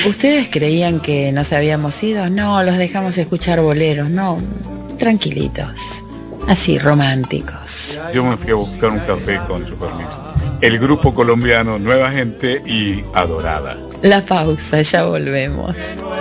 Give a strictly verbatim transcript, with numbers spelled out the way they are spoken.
¿Ustedes creían que nos habíamos ido? No, los dejamos escuchar boleros, no, tranquilitos, así románticos. Yo me fui a buscar un café, con su permiso. El grupo colombiano Nueva Gente y Adorada. La pausa, ya volvemos.